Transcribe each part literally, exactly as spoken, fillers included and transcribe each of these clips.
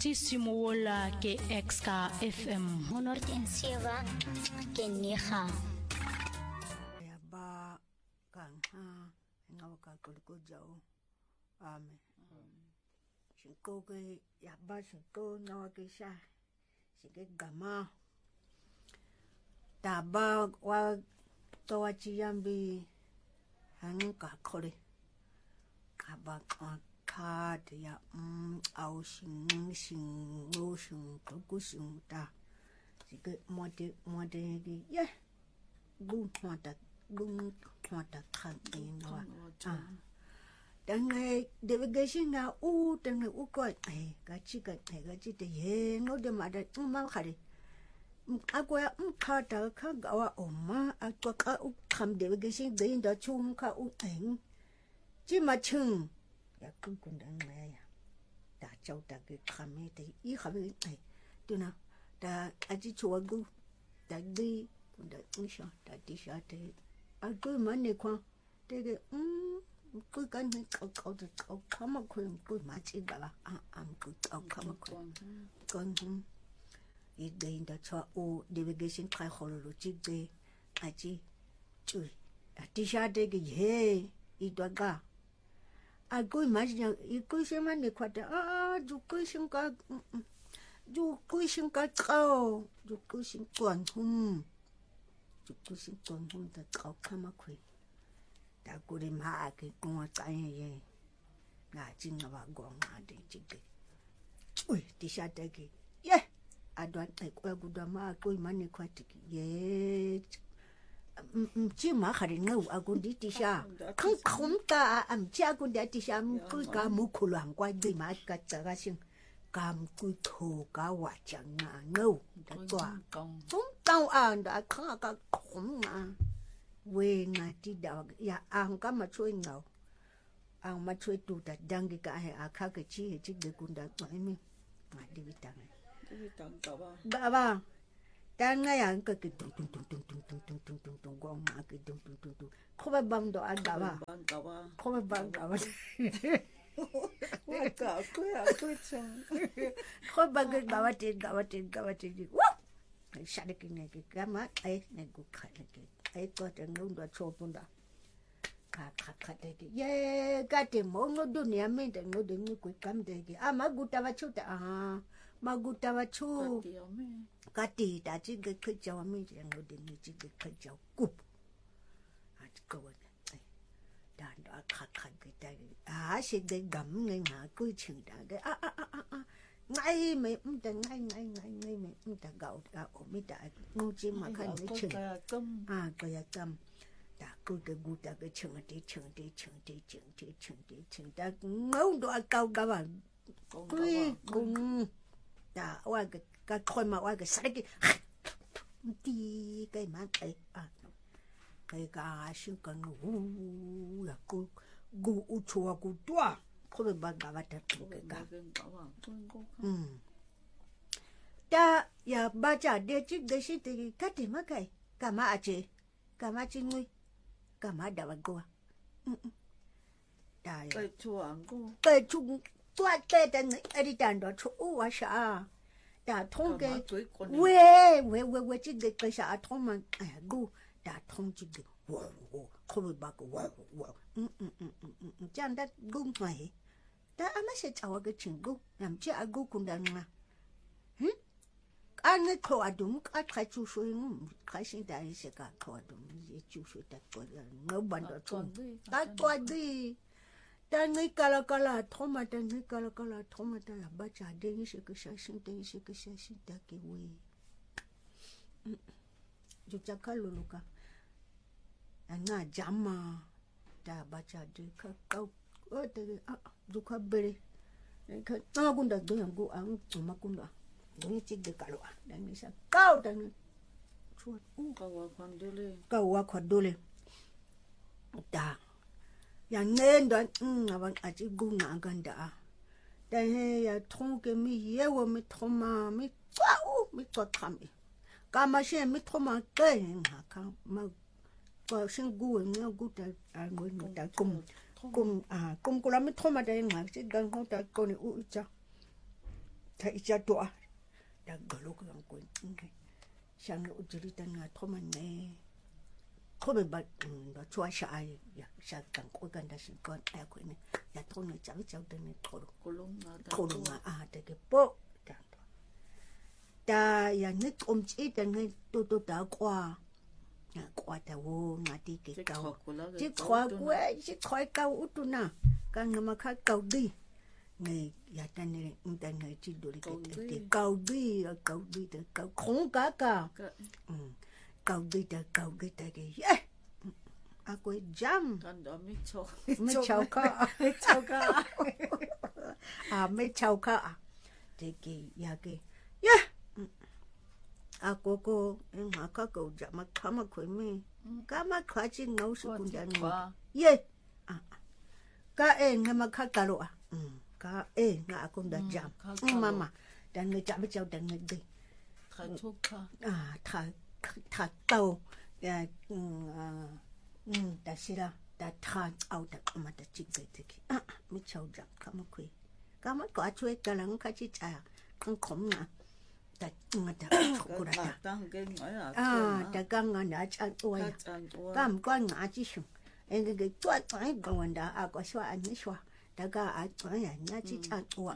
ti simola ke Exka F M Honortensieva ke niga ya ba kan ha ngawa ka ko jao amen shinko ke ya ba shinko ngawa ke sha shike gama taba wa to wa chiyambi hang ka khore ka ba ka ya um au shin shin lo shin ko ku shin ta shike mo de mo de ge ye gu ta gu ta kan din wa ah dan ai delegation na u dan u ko ai ga chi ga ga chi de ye no de ma da ma khare akwa mkhata kha ga wa oma akwa ka u kham delegation de da chung kha u eng chi ma chung ya ku kun dan ya da chau da ge khame de i khabe ai tu na da aji chuwa gu da gi kun da insha da di sha de a ku ma ne kwa de ge um ku kan ni kau kau de kau kama ku ku ma chi ga la a am ku kau kama ku kon hum i de inda cha o delegation khai kholo chi de aji chu a di sha de ge ye i do ga a ku ma ji i ku se ma ne kwa de a ju ku shin ka ju ku shin ka kau ju ku shin kon hum ju ku shin kon hum da kau kama ku da ku ri ma ke ko ta ye na jin na ba go ma de ji ge ui di sha de ge ye a do ai ko gu da ma ko ma ne kwa ti ye ji ma khari ngau a gu di ti sha khang khum ta am cha gu da ti sha mu ku ka mu khu lang kwa ji ma ka cha ga sing kam ku tho ka wa chang na ngau da twa tum tao an da kha ka khum na we nga ti da ya ang ka ma chui ngau ang ma chui tu da dang gi ka he a kha ka chi he chi de kun da ai mi ma di vi tang Đi tặng cậu ba. ba ba ta nga ya ka ki tung tung tung tung tung tung tung tung tung tung gong ma ki tung tung tung tung ko ba bang do an ba ba Bạn cậu ba. ko ba bang ba ba Ôi cậu cứ à cứ chăng. ko ba ga ba wa ti ga wa ti ga wa ti wo sha de ki ne ki ka ma ai ne gu kha le ki ai ko ta ngong do cho pun da ka ka ka de ki ye ka te mo no do ne me de no de ni ku kam de ki a ma gu ta wa chu ta a ma gu ta wa chu Đi ông ấy. ka ti da ji ge ke jaw me de no de ni ji ge ke jaw kup a ji ko wa ai da da ka ka ge da a shi de gam ngai ma ku ching da ge a a a a ngay me um da ngay ngay ngay ngay me um da gạo da o mi da ngu ji ma kan ni ching Cái cơm. à cái ya cam da ku ge gu da ge ching de ching de ching de ching de ching de ching da ngau do cao ga ba Con ku cậu ba. gung da wa ge ka khoi ma wa ge sa ge ti cái ma cái à cái ga shin kan gu ya ku gu u chua gu tua ko be ba ga ba ta ku ge ga Con cậu ba. Con con. um ta ya ba cha de chi de shi te ka te ma kai ka ma a che ka ma chi ngui ka ma da ba go da ya Cái chùa ăn cô. ke chu tua te de a di dan do chu u wa sha da thong ge we we we we chi ge ka sha thong ma a gu da thong chi ge wo wo ko ba ko wo wo um um um um jan da gu mai da ama se chawa ge chingu nam chi a gu kun da nga hm an ne ko adum ka ka chu shu ng ka sin da se ka ko adum ye chu shu da ko no ban do chun ka ko di da ngai kala kala thoma da ngai kala kala thoma da ba cha de ni se ka sha sin de se ka sha sin da ke we ju cha ka lu lu ka nga jama da ba cha de ka ka o de a ju ka bere ka na kun da do yang go ang ma kun da do chi de ka lo da ni sa ka da ni chu u Cậu ba khoan đi lên. ka wa kho do le da ya nen da mm ba a chi gu na gan da da he ya thong ke mi ye wo mi thoma mi twa u mi twa tham ka ma she mi thoma ke ha ka ma ko shin gu ne gu da a ngoi no da kum kum à kum ku la mi thoma da nga chi gan ho da ko ni u cha ta icha toa da galo ka ko ngai sang u jiri tan nga thoma ne khobe ba ba chua sha ai ya sha kan ko kan da sin kon ai ko ne ya thong ne chang chang de ne thoro kolonga da kolonga a de ke po da da ya ne om chi da ne to to da kwa ya kwa da wo nga ti ke ka chi khwa kwe chi khoi ka u tu na ka nga ma kha ka di ngày ya tan ne tan ne chi do ke te kau di kau di te kau khong ka ka kau di te kau di te ke ye a ko jam kan da mi cho me chau ka me chau ka a me chau ka te ke ya ke ye a ko ko ma ka ko jam ka ma ko me ka ma kha chi ngau su kun ja ni ye a ka e nga ma kha ka ro a ka e nga akong da jam mama dan nge jam chau dan nge di tha choka à tha tha tau ya mm da sira da tha au da ma da chik de de ah mi chau jam ka ma khui ka ma ko chue ka lang ka chi cha kan khom na da nga da ko da da tang ke ngai a à da ka nga na cha oi ka m ko nga chi shu en ge ge tua ai ko wanda a ko shwa an ni shwa da ga a tsaya ya nya chi cha tua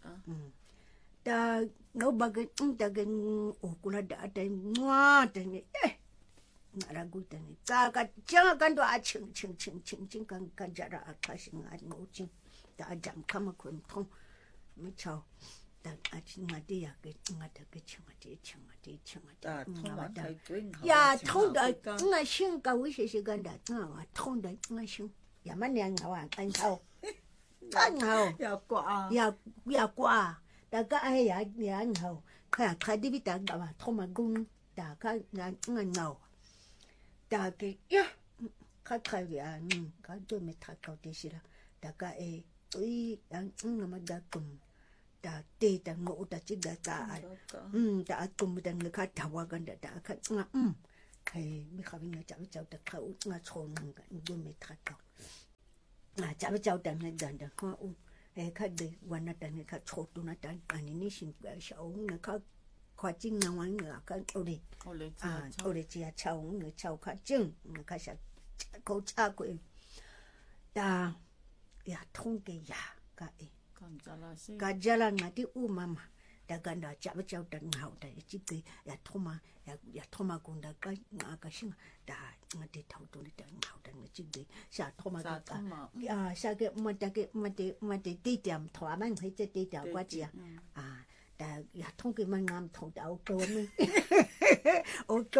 da no ba ge da ge o kula da da nwa da ni eh na ra gu da ni za ga jang kan do a ching ching ching ching ching kan kan ja ra a ka shin a mo ching da jam kama ko thong mi chao da a ching ma de ya ge nga da ge ching ma de ching ma de ching ma da thong da ya thong da nga shin ka wi shi shi gan da nga thong da nga shin ya ma ne nga wa kan chao kan hao ya kwa ya ya kwa da ka ai ya ya ngao ka ka di bi da ga ba thong ma gun da ka nga nga ngao da ke ya ka ka ya ni ka do me ta ka de shi la da ka e ui yang nga ma da kum da te da ngo da chi da ta um da kum da nga ka ta wa gan da da ka nga um kai mi kha bi nga cha cha da ka u nga chon nga do me ta ka nga cha cha da nga da da ka u e ka de wa na da nga ka cho tu na da ka ni ni shin ga sha u nga ka kwa jing na wa nga ka o de à o de chi ya chao nga chao ka jing nga ka sha ko cha ko da ya thong ke ya ka e kan jala se ka jala ngati u mama da ganda cha ba cha da ngau da chi ke ya thoma ya ya thoma kun da ka nga ka shin da ngati thau tu da ngau da chi ke sha thoma ka ka ya sha ke ma da ke ma de ma de ti tiam thwa man hai che ti tiam kwa chi à da ya thong ke man ngam thong da o ko mi o ko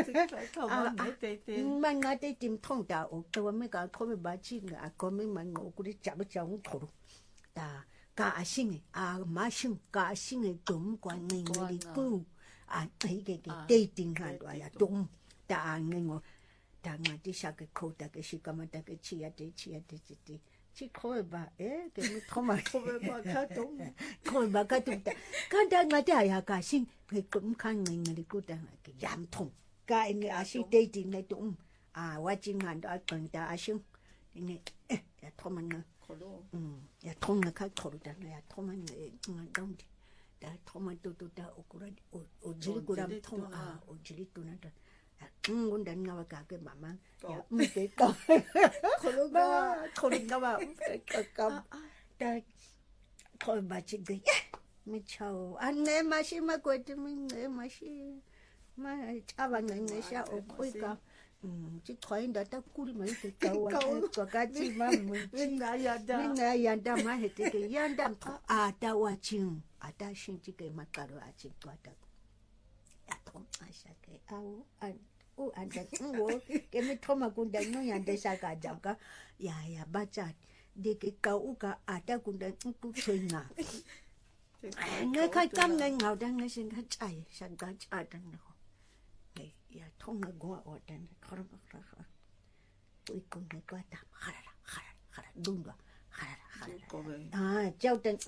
man nga te tim thong da o ko mi ka ko mi ba chi nga ko mi man ngo ku ri cha ba cha ng thoro da ka a sing a ma sing ka sing e dum kwa ngai ngai ku a ai ke ke dating han wa ya dum da ngai ngo da nga ti sha ke ko da ke shi ka ma da ke chi ya te chi ya te chi te chi ko ba e ke mi thoma ko ba ka dum ko ba ka dum da ka da nga ta ya ka sing ke kum kan ngai ngai ku da ke yam thong ka ngai a shi dating ngai dum à wa chi ngan da kan da a sing ngai ya thoma nga 음, 야 통나 갈 거로다. 야 통만 통만 동지. 다 통만 또또다 오꾸라 오지리꾸라 통아 오지리꾸나다. 응, 근데 나와 가게 마마. 야, 무대 거. 거로가 거린가 봐. 까까. 다 거기 마치 그 미쳐. 안내 맛이 막고 있으면 내 맛이 마 차방에 내샤 오고이가 음, 지 거인다 딱 꿀이 많이 됐다고 와. 같이 막 minga ya da minga ya da ma hete ke ya da a da wa chin a da shin ji ke makaro a chin to da ya to a sha ke au an u an da wo ke mi to ma kun da no ya de sha ka ja ka ya ya ba cha de ke ka u ka a da kun da ku choi na ngai ka kam ngai ngau da ngai sin ka chai shan ka cha da no ngai ya thong na go o da khara khara ui con này qua tạm khara khara khara đúng rồi khara khara à châu tên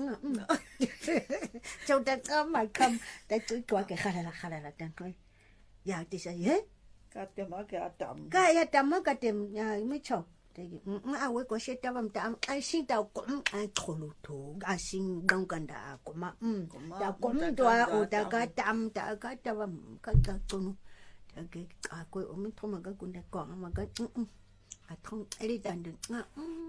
châu tên ấm mà không tại tôi qua cái khara khara là tên coi giờ thì sao hết ka te ma ke atam cái ya tạm mà cái tem mấy chồng Tegi awe ko sheta bam ta ai sing ta ko ai kholu to ga sing dong kan da ko ma um da ko mi do o da ga tam ta ga ta bam ka ga to ta ke ka ko o mi thoma ga kun da ko ma ga a thong ai dan de nga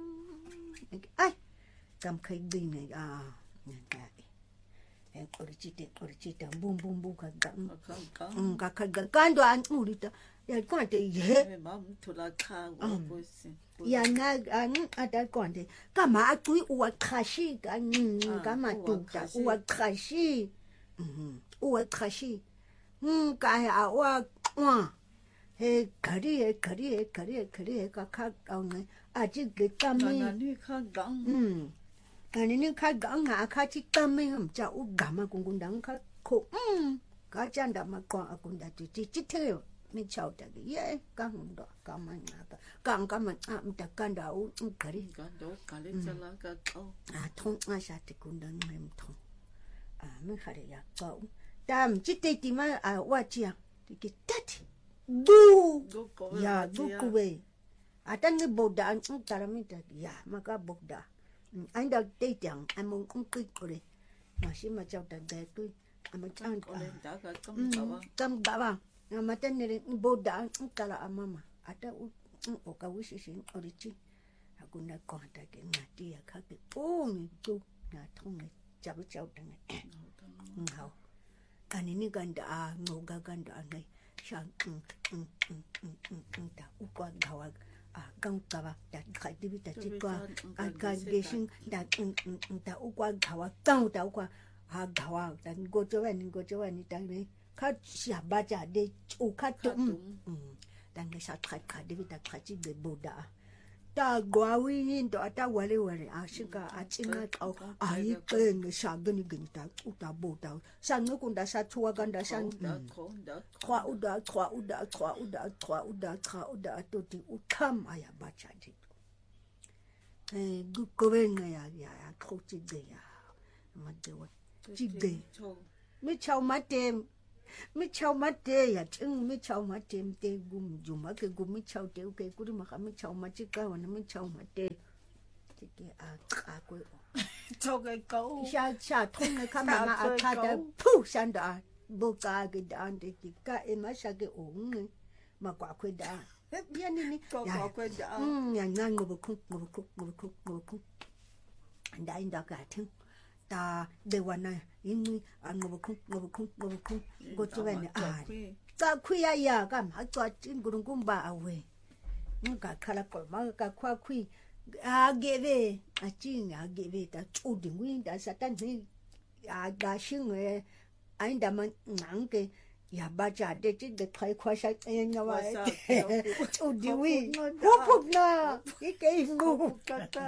ai kam khai bi ne a nya ga e ko ri chi te ko ri chi ta bum bum bum ka ga um ka ka ga kan do an u ri ta ya ko te ye mam to la kha wo ko si ya na an ada konde kama atui uwa khashi kan kama tuta uwa khashi mhm uwa khashi mm ka ya wa wa he kari he kari he kari he kari he ka ka ang a ji ge kami na ni kha gang mm ani ni ka gang ha ka ji kami hum cha u gama kungundang ka ko mm ka chanda ma ko akunda ti ti ti te mi chao ta ye ka hum do ka ma na ka ka ka ma a ta kan da u kari ga do ka le chala ka ko a thong a sha ti kundang mem thong a mi khare ya ka u tam chi te ti ma a wa chi ya ti ki tat du go ko ya du ku we a tan ni boda an ta ra mi ta ya ma ka boda an da te tiang an mo kung ki ko le ma shi ma chao ta de tu a ma chang ko le da ka kam ka wa kam ba ba na ma tan ni boda an ta la mama ata u o ka wi shi shi o ri chi a ku na ko ta ke na ti ya ka ke o mi tu na thong ne cha bu chao ta ne ngao ani ni kan da ngo ga kan da ngai shang um um um um um ta u kwa gawa a gang ka ba da khai ti bi ta chi kwa a ka ge shin da um um ta u kwa gawa gang ta u kwa ha gawa da go cho wa ni go cho wa ni ta ne ka sha ba ja de u ka tu um da ngai sa khai ka de bi ta kha chi de bo da ta gwa wi yin to ta wa le wa le a shi ka a chi nga tao a yi ke nge sha ge ni ge ni ta u ta bo ta sa nge kun da sa chua gan da san da ko da trois ou da trois ou da trois ou da trois ou da trois ou da to ti u kam aya ba cha ji eh gu ko ben ya ya ya ko ti de ya ma de wa ti de mi chao ma te mi chao ma te ya chung mi chao ma te te gum ju ma ke gum mi chao te ke ku ri ma mi chao ma chi ka wa na mi chao ma te ti ke a ka ko to ke ko sha sha thong ne ka ma ma a ka da pu san da bo ka ge da de ki ka e ma sha ge o nge ma kwa kwe da ya ni ni ko ko ko da mm ya nga ngo bu ku ngo bu ku ngo bu ku ngo bu ku da in da ka thing ta de wa na yin ni a ngo bu ku ngo bu ku ngo bu ku go to wa ni a ka khu ya ya ka ma twa tin gu gu ba a we nga ka la ko ma ka kwa khu a ge ve a chin a ge ve ta chu ding win da sa tan ni a ga shin we ai da man ngang ke ya ba ja de ti de khai khwa sa en nga wa chu di wi hu phuk na i ke ngu ka ta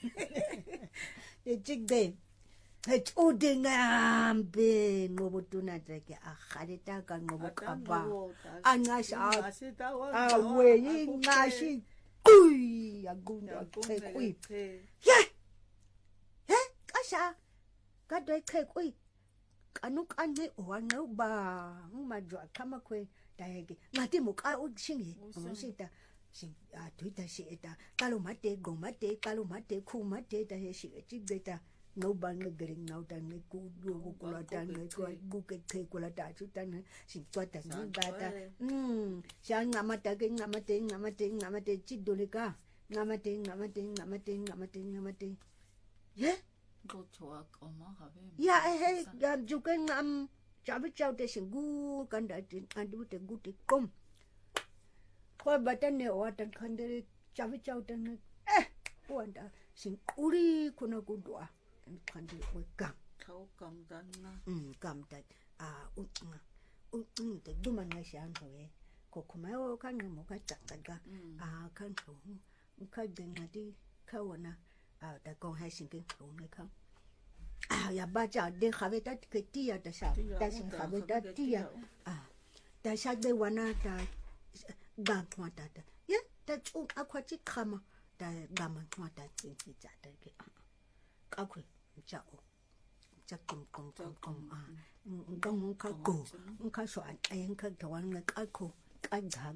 de chi de he chu di ngam be ngo bu tu na de ke a khale ta ka ngo bu ka ba a nga sa a we yi nga shi kui ya gu da ke kui ye he ka sa ka de ke kui anu ane o anu ba ma jwa kama kwe ta hege ngati mo ka o shingi o shita shin a tuita shi eta kalo mate go mate kalo mate ku mate ta he shi chi beta no ba nge gering no ta nge ku do ku la ta nge ku ku ke ke ku la ta chu ta nge shin twa ta nge ba ta mm sha ngamata ke ngamate ngamate ngamate chi dolika ngamate ngamate ngamate ngamate ngamate ye go to a ko ma ha be ya he ya ju ke ngam cha bi chao te shin gu kan da tin an du te gu te kom ko ba ta ne wa ta kan de cha bi chao te ne eh wa da shin uri kuna gu do a kan de ko kam khau kam dan na um kam ta a u u u te du man na sha an ho e ko kuma o kan mo ka ta ta ga a kan ho ka de na di ka wa na a ta ko ha shin ke ho ne ka ah ya ba ja de khave ta ke ti ya ta sha ta shin khave ta ti ya ah ta sha de wa na ta ga kwa ta ta ya ta chu a kwa chi khama ta ga ma kwa ta chi chi ja ta ke ka khu cha o cha kum kum kum kum a ngong ka ko ka so an ai ka ta wan ka ko ka ga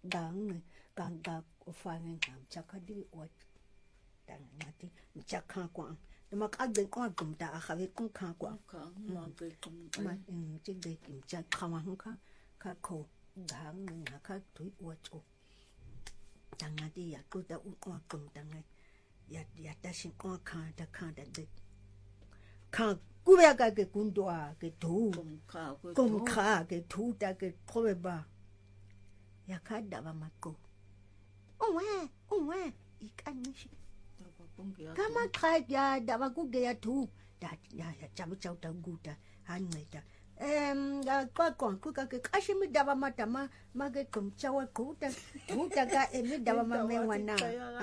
gang gang gang ufane ngam chakadi wat dan mati chakha kwa ma ka de kwa kum ta a khawe kun kha kwa ka ma ke kum ma chi de kim cha khawa hu kha kha kho gang na kha thui wat cho dan mati ya ko ta u kwa kum dan ya ya ta shin kwa kha ta kha da de kha ku ya ka ke kun do a ke thu kum ka ko kum kha ke thu ta ke phobe ba ya ka da ba ma ko owe owe ikan ni shi kama kaya dawa kuge ya tu da ya ya chabu chau ta guta haneta em ya kwa kwa kuka ke kashimi dawa mata ma mage kum chawa kuta kuta ka e mi dawa ma me wana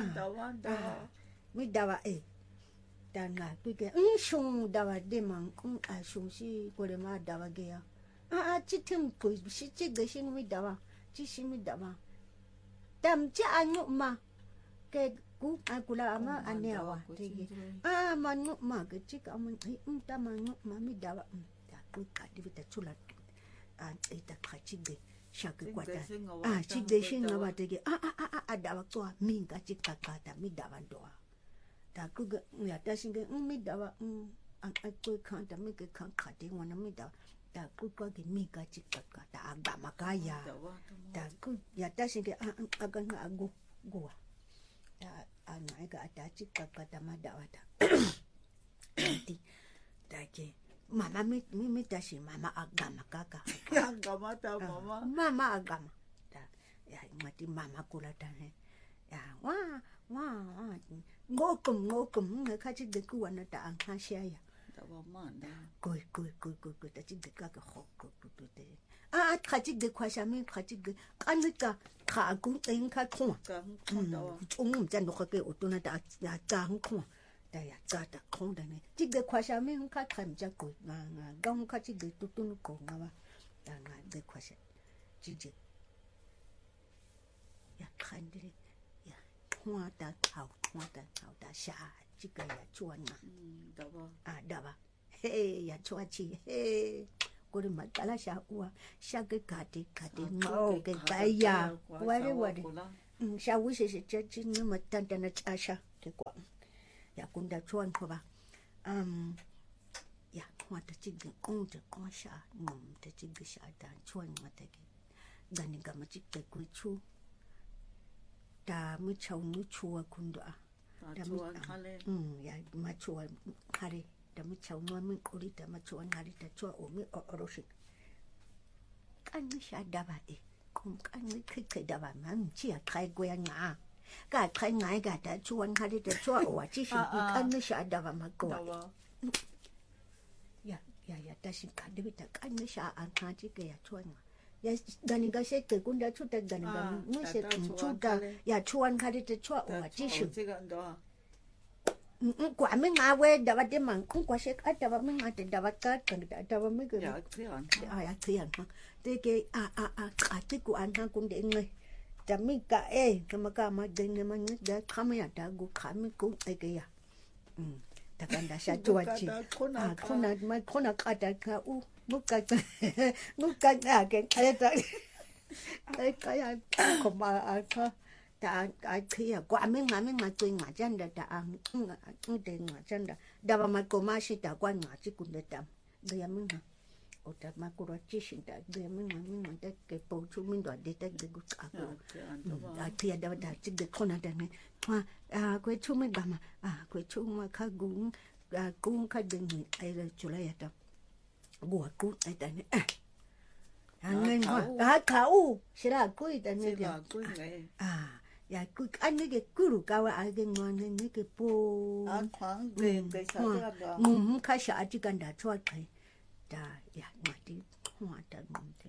mi dawa e tanga kuke nshung dawa de man kun a shung si kore ma dawa ge ya a a chitim ko shi chi ge shi mi dawa chi shi mi dawa tam cha anyu ma ke ku akula ama anewa tege ah manu ma ke chika man um ta manu ma mi dawa ta ku ka di ta chula ah eta khachi de shaka kwata ah chi de shinga wa tege ah ah ah dawa to mi ga chika ka ta mi dawa doa ta ku ga ya ta shinga mi dawa um an ku kan ta mi ke kan ka de wana mi dawa ta ku ka ke mi ga chika ka ta aga makaya ta ku ya ta shinga ah aga na agu go ana ga ta cika kata madawata ti take mama mi mi tashi mama agama kaka agama ta mama mama agama ta ya mati mama kula ta ne ya wa wa ngokum ngokum ne kachi de ku wana ta an hasha ya ta mama da koi koi koi koi ta chi de kaka hokko to te a kachi de kwasha mi kachi de kanika ka ku tin ka khwa ka da wa um jan do ke otona da ya ta khwa da ya ta da khon da ne chi de kwasha mi ka kham ja ko nga nga gam ka chi de tu tu ko nga wa da nga de kwasha chi ji ya khan de ya khwa da thao khwa da thao da sha chi ka ya chuan na da wa a da ba he ya chua chi he kore matala sha uwa sha ke kati kati ngo ke kaya wale wale sha wishe she chachi ni matanta na chasha ke kwa ya kunda chuan ko ba um ya kwa ta chige on te kwa sha ngom te chige sha da chuan mata ke gani ga ma chike ku chu da mu chau mu chuwa kundu a da mu um ya ma chuwa kare da mu chau no min kuri da ma chuwa ngari da chuwa o mi oroshi kan ni sha da ba e kum kan ni kike da ba man chi a kai go ya nga ga kai ngai ga da chuwa ngari da chuwa o wa chi shi kan ni sha da ba ma go ya ya ya da shi kan da ta kan ni sha an ka chi ke ya chuwa ya gani ga she ke kun da chu da gani ga mu she chu da ya chuwa ngari da chuwa o wa chi shi kwa mi nga we da ba de man ku kwa she ka da ba mi nga da ba ka ka da ba mi ga ya krian a ya krian ha de ke a a a ka ti ku an ha kun de ngai da mi ka e ka ma ka ma de ne ma ni da ka mi ya da gu ka mi ku e ke ya um da kan da sha tuwa chi a kuna ma kuna ka da ka u mu ka mu ka na ke ka da ka ya ko ma a ka ta ai kia kwa mi nga mi nga tui nga janda ta ang nga de nga janda da ba ma ko ma shi ta kwa nga chi kun de tam de ya mi nga o ta ma ko ro chi shi ta de mi nga mi nga de ke po chu mi do de ta de gu ka ko a kia da da chi de ko na da ne kwa a ko chu mi ba ma a ko chu ma ka gu a gu ka de ni ai le chu la ya ta gu ku ai ta ne ang ngai ha ka u shira ku i ta ne ya ku ngai à ya ku anh ấy cái cứ cao à cái ngon này cái po an kwang de ke sa da ngum ka sha ji kan da chua kai da ya ma ti hoa da ngum te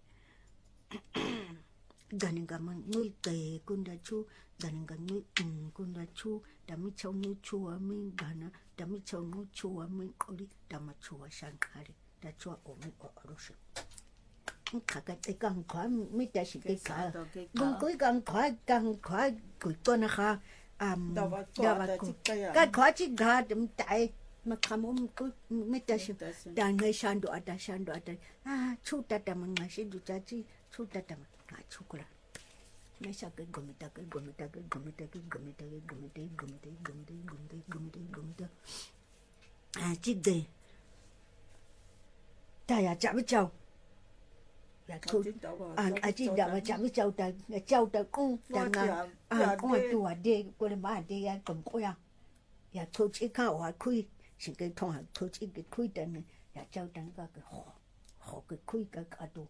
ganin ga man nui te kun da chu ganin ga nui um kun da chu da mi chau nu chu mi gana da mi chau nu chu mi kori da ma chu shan kare da chua o mi o ro shi ka ka te kan kwa mi ta shi ke ka ngun kui kan kwa kan kwa kui to na kha am da ba ko ka kwa chi ga dem tai ma kam um ku mi ta shi da ngai shan do ada shan do ada ah chu ta ta ma ngai shi du cha chi chu ta ta ma ka chu kula me sa ke gomita ke gomita ke gomita ke gomita ke gomita gomita gomita gomita gomita gomita à chị đi ta ya chạm châu ya thu à à chị đã mà chạm châu ta châu ta cũng đang à cũng là tua đi qua mà đi ya cầm qua ya thu chỉ khao hoa khui xin cái thong hàng thu chỉ cái khui tên này ya châu ta cái cái họ họ cái khui cái cả đồ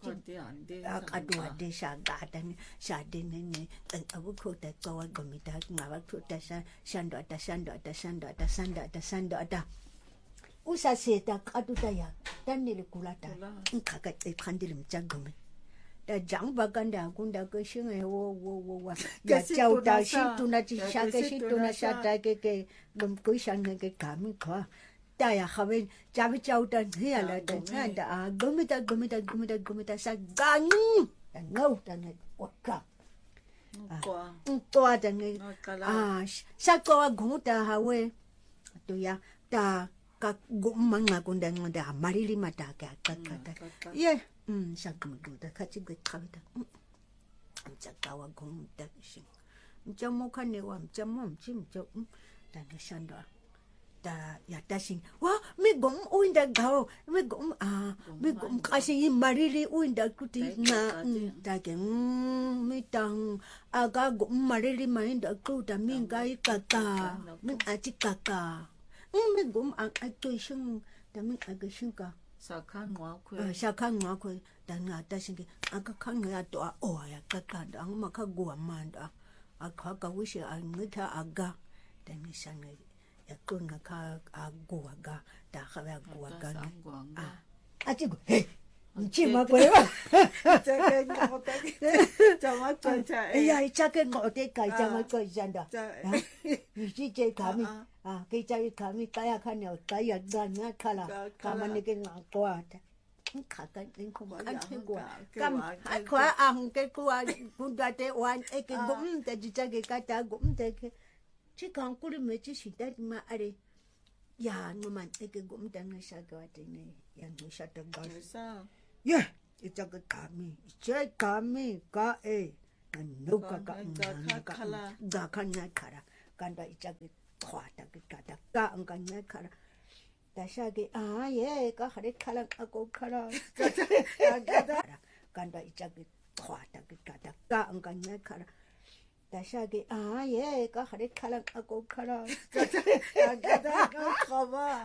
à cả đồ đi sa gà tên sa đi này này tên ở bức khu tại câu gọi người ta ngã bức khu tại sa san đó ta san đó ta san đó ta san đó ta san đó ta usa seta cả đồ ta ya tên này là cula ta cả cái cái khăn đi làm trang gồm ta chẳng bao căn đã cũng đã cái xương này wo wo wo wo ya châu ta xí tu na chỉ sa cái xí tu na sa ta cái cái gồm cuối sang cái cái cảm khó ta ya khaben chabi chau ta hia la ta ta a gomita gomita gomita gomita sa gan ta ngau ta ne waka qua to ta ne a sa ko gomita hawe to ya ta ka gum manga kunda ngada marili mata ka ka ka ye um sa gomita ka chi gwe khabita am cha ka wa gomita shi cham mo khane wa cham mo chim cham ta ne sanda ta ya ta sing wa me gom uinda gao me gom a me gom kasi marili uinda kuti na ta ke me tang aga gom marili mainda kuta minga ikaka min achi kaka me gom ang ato sing ta min aga sing ka sa khan ngwa khwe sa khan ngwa khwe ta nga ta sing aga khan ya to a o ya kaka dang ma ka gwa manda a kha ka wishi a ngita aga ta ni sang ya kunga ka aguaga ta khawa aguaga ah achi go hey chima ko ba cha ke ngo ta cha ma cha cha ya cha ke ngo te kai cha ma ko janda ni chi che kami ah ke cha kami kaya khanyo kaya ganya khala kama ni ke nga ko ata kha ka tin ko kan te go kam kwa ang ke kwa kunda te wan e ke gum te cha ke ka ta gum te ke chỉ còn cô đi mấy chỉ xin tết mà ở đây, ya nhưng mà cái cái gốm đang ngay sao cái thế này, ya người sao đang gọi, yeah, cái cho cái cá mi, chơi cá mi, cá e, nấu cá cá, cá cá cá nhai khara, cái đó cho cái khoa ta cái cá ta cá ăn cá nhai khara, ta sao cái à yeah, cá khara khara, cá cô khara, cái đó cho cái khoa ta cái cá ta cá ăn cá nhai khara. ta sa cái à yeah có khả năng khả năng có khả năng cái đó có không à